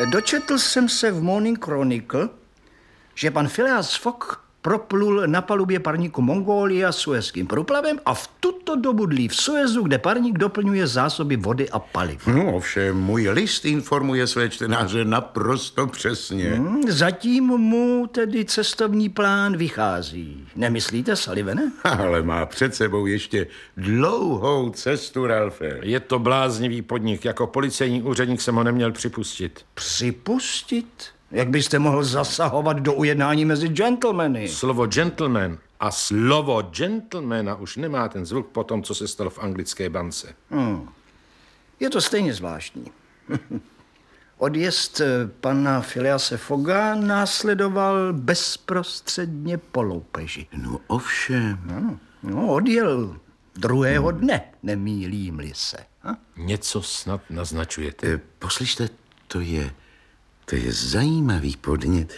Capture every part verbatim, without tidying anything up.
Dočetl jsem se v Morning Chronicle, že pan Phileas Fogg proplul na palubě parníku Mongolia suezským průplavem a v tuto dobu dlí v Suezu, kde parník doplňuje zásoby vody a paliv. No ovšem, můj list informuje své čtenáře naprosto přesně. Hmm, zatím mu tedy cestovní plán vychází. Nemyslíte, Sullivane? Ale má před sebou ještě dlouhou cestu, Ralfe. Je to bláznivý podnik. Jako policejní úředník jsem ho neměl připustit. Připustit? Jak byste mohl zasahovat do ujednání mezi gentlemany? Slovo gentleman a slovo gentlemana už nemá ten zvuk po tom, co se stalo v anglické bance. Hmm. Je to stejně zvláštní. Odjezd pana Philease Fogga následoval bezprostředně po loupeži. No ovšem. No, no odjel druhého dne, nemýlím-li se. Ha? Něco snad naznačujete. E, poslyšte, to je... To je zajímavý podnět.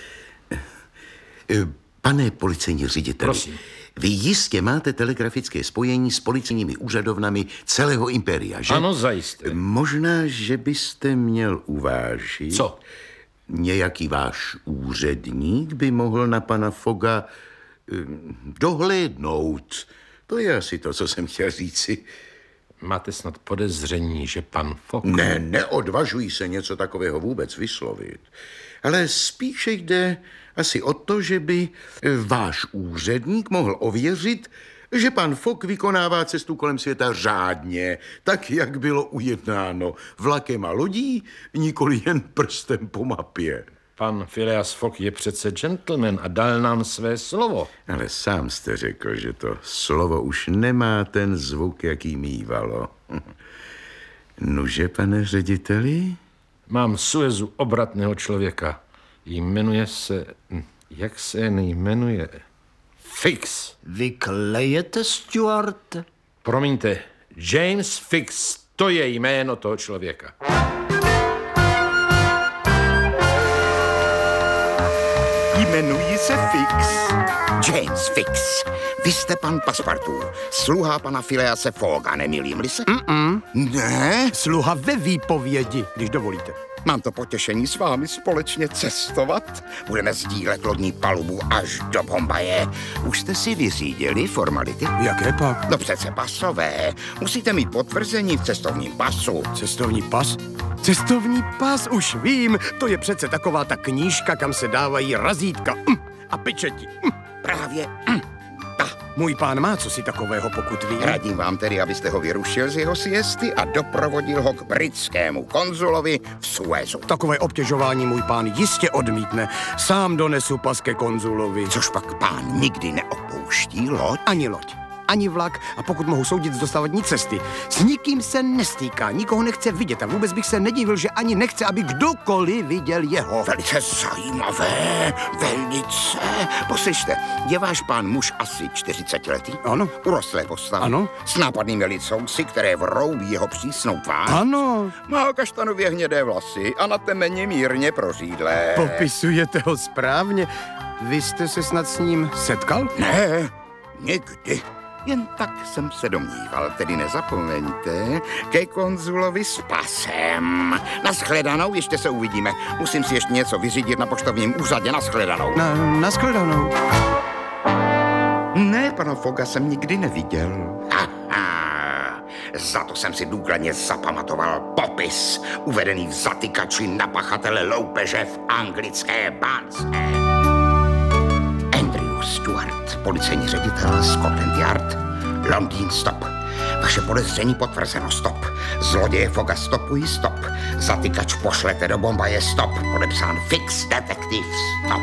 Pane policejní řediteli, prosím. Vy jistě máte telegrafické spojení s policejními úřadovnami celého impéria, že? Ano, zajisté. Možná, že byste měl uvážit... Co? Nějaký váš úředník by mohl na pana Fogga dohlédnout. To je asi to, co jsem chtěl říci. Máte snad podezření, že pan Fogg... Ne, neodvažují se něco takového vůbec vyslovit. Ale spíše jde asi o to, že by váš úředník mohl ověřit, že pan Fogg vykonává cestu kolem světa řádně, tak, jak bylo ujednáno vlakem a lodí, nikoli jen prstem po mapě. Pan Phileas Fogg je přece gentleman a dal nám své slovo. Ale sám jste řekl, že to slovo už nemá ten zvuk, jaký mívalo. Nuže, pane řediteli? Mám Suezu obratného člověka. Jmenuje se... Jak se jmenuje? Fix. Vy klejete, Stuart? Promiňte, James Fix, to je jméno toho člověka. Jmenuji se Fix. James Fix. Vy jste pan Passepartout, sluha pana Philease Fogga, nemýlím-li se? Mm-mm. Ne? Sluha ve výpovědi, když dovolíte. Mám to potěšení s vámi společně cestovat. Budeme sdílet lodní palubu až do Bombaje. Už jste si vyřídili formality? Jaké pak? No přece pasové. Musíte mít potvrzení v cestovním pasu. Cestovní pas? Cestovní pas, už vím. To je přece taková ta knížka, kam se dávají razítka mm, a pečeti. Mm. Právě mm, ta. Můj pán má cosi takového, pokud ví. Radím vám tedy, abyste ho vyrušil z jeho siesty a doprovodil ho k britskému konzulovi v Suezu. Takové obtěžování můj pán jistě odmítne. Sám donesu pas ke konzulovi. Což pak pán nikdy neopouští loď? Ani loď, ani vlak a pokud mohu soudit z dosavadní cesty. S nikým se nestýká, nikoho nechce vidět a vůbec bych se nedivil, že ani nechce, aby kdokoliv viděl jeho. Velice zajímavé, velice. Poslyšte, je váš pán muž asi čtyřicetiletý? Ano. Urostlé postavy? Ano. S nápadnými licouci, které vroubí jeho přísnou tvář? Ano. Má kaštanově hnědé vlasy a na temeni mírně prořídlé. Popisujete ho správně. Vy jste se snad s ním setkal? Ne, nikdy. Jen tak jsem se domníval, tedy nezapomeňte, ke konzulovi s pasem. Naschledanou, ještě se uvidíme. Musím si ještě něco vyřídit na poštovním úřadě. Naschledanou. Na, naschledanou. Ne, pana Fogga jsem nikdy neviděl. Aha, za to jsem si důkladně zapamatoval popis, uvedený v zatykači na pachatele loupeže v anglické bance. Andrew Stuart, policejní ředitel Scotland Yard, Londýn, stop. Vaše podezření potvrzeno, stop. Zloděje Fogga stopují, stop. Zatykač pošlete do Bombaje, stop. Podepsán Fix Detective, stop.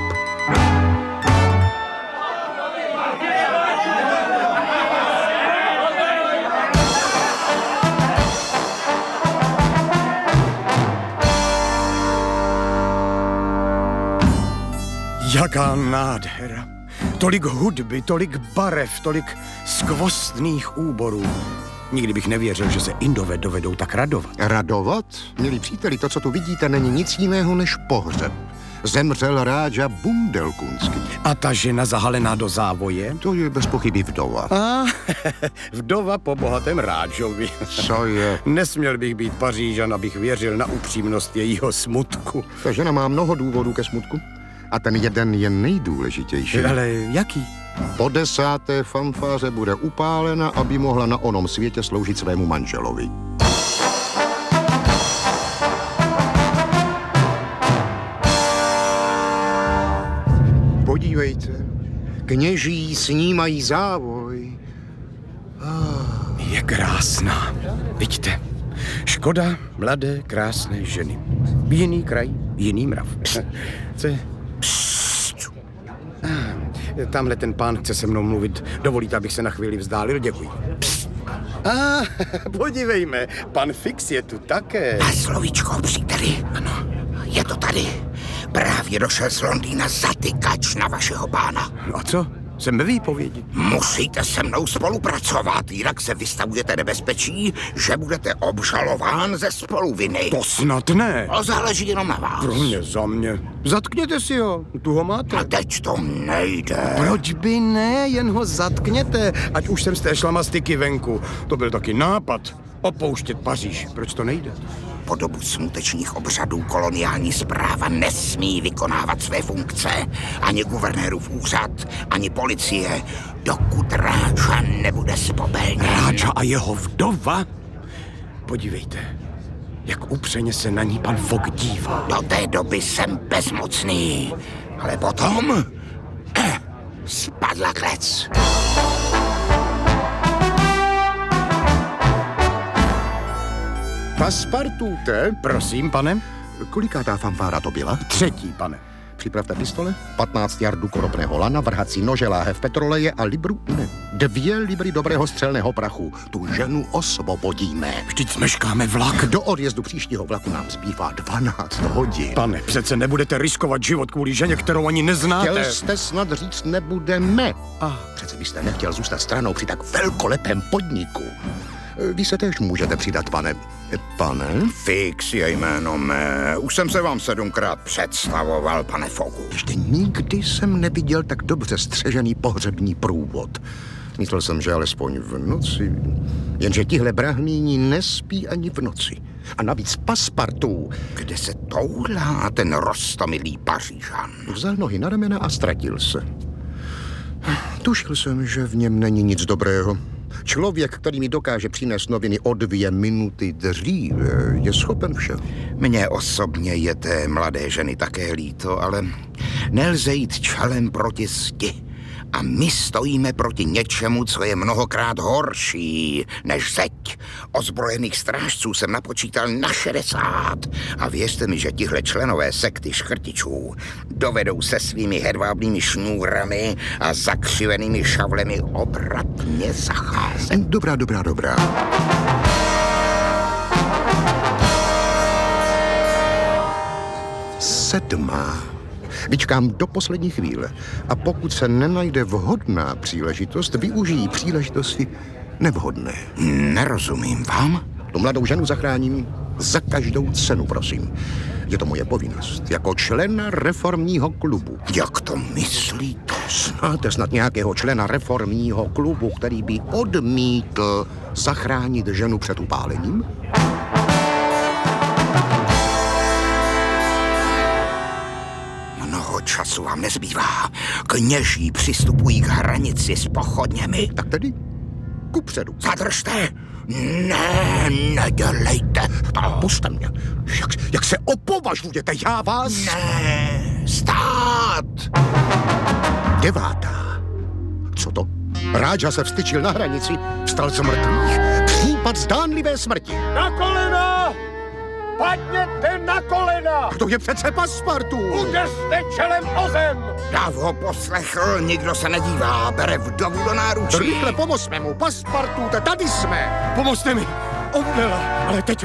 Jaká nádhera. Tolik hudby, tolik barev, tolik skvostných úborů. Nikdy bych nevěřil, že se Indové dovedou tak radovat. Radovat? Milí příteli, to, co tu vidíte, není nic jiného než pohřeb. zemřel Ráža Bundelkunsky. A ta žena zahalená do závoje? To je bez pochyby vdova. A vdova po bohatém Rážovi. Co je? Nesměl bych být Pařížan, abych věřil na upřímnost jejího smutku. Ta žena má mnoho důvodů ke smutku. A ten jeden je nejdůležitější. Ale jaký? Po desáté fanfáře bude upálena, aby mohla na onom světě sloužit svému manželovi. Podívejte, kněží snímají závoj. Je krásná. Vidíte? Škoda mladé, krásné ženy. Jiný kraj, jiný mrav. Co je? Ah, tamhle ten pán chce se mnou mluvit. Dovolíte, abych se na chvíli vzdálil? Děkuji. A ah, podívejme, pan Fix je tu také. A slovíčko, příteli. Ano, je to tady. Právě došel z Londýna zatykač na vašeho pána. No a co? Jsem ve výpovědi. Musíte se mnou spolupracovat, jinak se vystavujete nebezpečí, že budete obžalován ze spoluviny. To snad ne. To záleží jenom na vás. Pro mě, za mě. Zatkněte si ho, tu ho máte. A teď to nejde. Proč by ne, jen ho zatkněte, ať už jsem z té šlamastiky venku. To byl taky nápad, opouštět Paříž. Proč to nejde? Po dobu smutečných obřadů koloniální správa nesmí vykonávat své funkce. Ani guvernérův úřad, ani policie, dokud Ráža nebude spopelněn. Ráža a jeho vdova? Podívejte, jak upřeně se na ní pan Fogg dívá. Do té doby jsem bezmocný, ale potom eh, spadla klec. Paspartute, Prosím, pane? kolikátá fanfára to byla? Třetí, pane. Připravte pistole, patnáct jardů koropného lana, vrhací nože, láhev petroleje a libru, ne, dvě libry dobrého střelného prachu. Tu ženu osvobodíme. Vždyť smeškáme vlak. Do odjezdu příštího vlaku nám zbývá dvanáct hodin. Pane, přece nebudete riskovat život kvůli ženě, kterou ani neznáte. Chtěl jste snad říct nebudeme. Ah. Přece byste nechtěl zůstat stranou při tak velkolepém podniku. Vy se též můžete přidat, pane. Pane? Fix je jméno mé. Už jsem se vám sedmkrát představoval, pane Foggu. Ještě nikdy jsem neviděl tak dobře střežený pohřební průvod. Myslel jsem, že alespoň v noci. Jenže tihle brahmíni nespí ani v noci. A navíc Paspartu Kde se toulá ten roztomilý Pařížan? vzal nohy na ramena a ztratil se. Tušil jsem, že v něm není nic dobrého. Člověk, který mi dokáže přinést noviny o dvě minuty dříve, je schopen všeho. Mně osobně je té mladé ženy také líto, ale nelze jít čelem proti zdi. A my stojíme proti něčemu, co je mnohokrát horší než zeď. Ozbrojených strážců jsem napočítal na šedesát. A věřte mi, že tihle členové sekty škrtičů dovedou se svými hedvábnými šňůrami a zakřivenými šavlemi obratně zacházet. Dobrá, dobrá, dobrá. Sedmá. Vyčkám do poslední chvíle a pokud se nenajde vhodná příležitost, využijí příležitosti nevhodné. Nerozumím vám? Tu mladou ženu zachráním za každou cenu, prosím. Je to moje povinnost, jako člena reformního klubu. Jak to myslíte? Znáte snad nějakého člena reformního klubu, který by odmítl zachránit ženu před upálením? Mnoho času vám nezbývá. Kněží přistupují k hranici s pochodněmi. Tak tedy kupředu. Zadržte! Ne, nedělejte to. Puste mě. Jak, jak se opovažujete, já vás... Ne, stát! Devátá. Co to? Ráža se vstyčil na hranici, vstal z mrtvých. Případ zdánlivé smrti. Na kolena! Padněte na kolena! To je přece Paspartu. Udeřte čelem o zem! Dav ho poslechl, nikdo se nedívá, bere vdovu do náručí. Rychle pomozme mu, Paspartu, tady jsme. Pomozte mi! Omdlela, ale teď